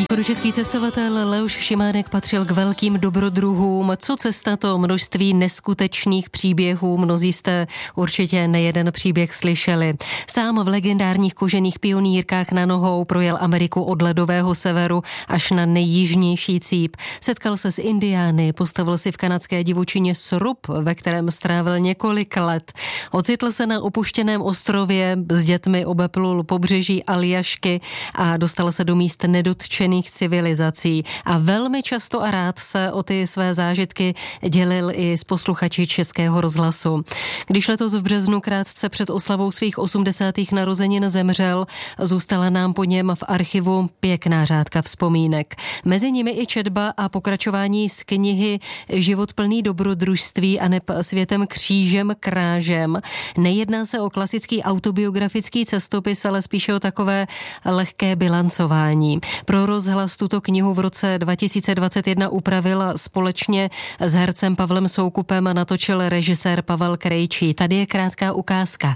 Český cestovatel Leoš Šimánek patřil k velkým dobrodruhům. Co cesta, to množství neskutečných příběhů. Mnozí jste určitě nejeden příběh slyšeli. Sám v legendárních kožených pionýrkách na nohou projel Ameriku od ledového severu až na nejjižnější cíp. Setkal se s indiány, postavil si v kanadské divočině srub, ve kterém strávil několik let. Ocitl se na opuštěném ostrově, s dětmi obeplul pobřeží Aljašky a dostal se do míst nedotčených civilizací a velmi často a rád se o ty své zážitky dělil i s posluchači Českého rozhlasu. Když letos v březnu krátce před oslavou svých 80. narozenin zemřel, zůstala nám po něm v archivu pěkná řádka vzpomínek. Mezi nimi i četba a pokračování z knihy Život plný dobrodružství aneb Světem křížem krážem. Nejedná se o klasický autobiografický cestopis, ale spíše o takové lehké bilancování. Pro rozhlas tuto knihu v roce 2021 upravil společně s hercem Pavlem Soukupem a natočil režisér Pavel Krejčí. Tady je krátká ukázka.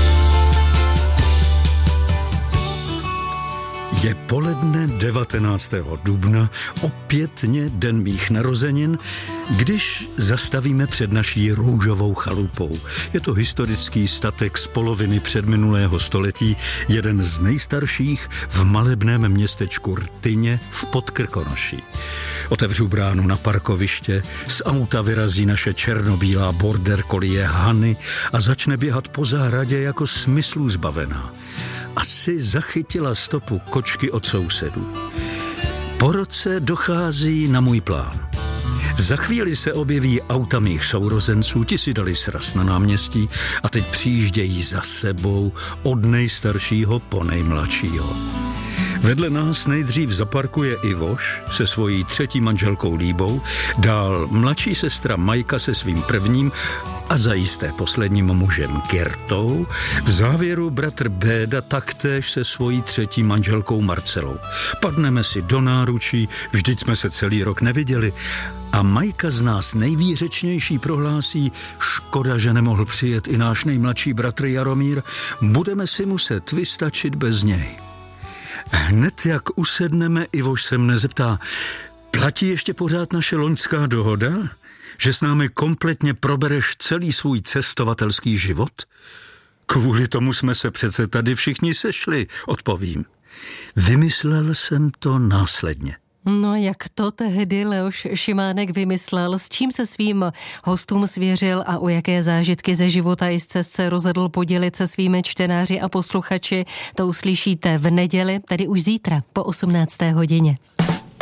Je poledne 19. dubna, opětně den mých narozenin, když zastavíme před naší růžovou chalupou. Je to historický statek z poloviny předminulého století, jeden z nejstarších v malebném městečku Rtyně v Podkrkonoší. Otevřu bránu na parkoviště, z auta vyrazí naše černobílá border collie Hany a začne běhat po zahradě jako smyslů zbavená. Asi zachytila stopu kočky od sousedů. Po roce dochází na můj plán. Za chvíli se objeví auta mých sourozenců, ti si dali sraz na náměstí a teď přijíždějí za sebou od nejstaršího po nejmladšího. Vedle nás nejdřív zaparkuje Ivoš se svojí třetí manželkou Líbou, dál mladší sestra Majka se svým prvním a zajisté posledním mužem Gertou, v závěru bratr Béda taktéž se svojí třetí manželkou Marcelou. Padneme si do náručí, vždyť jsme se celý rok neviděli a Majka z nás nejvýřečnější prohlásí: škoda, že nemohl přijet i náš nejmladší bratr Jaromír, budeme si muset vystačit bez něj. Hned jak usedneme, Ivoš se mne zeptá: platí ještě pořád naše loňská dohoda? Že s námi kompletně probereš celý svůj cestovatelský život? Kvůli tomu jsme se přece tady všichni sešli, odpovím. Vymyslel jsem to následně. No, jak to tehdy Leoš Šimánek vymyslel, s čím se svým hostům svěřil a o jaké zážitky ze života i z cest se rozhodl podělit se svými čtenáři a posluchači, to uslyšíte v neděli, tedy už zítra po 18. hodině.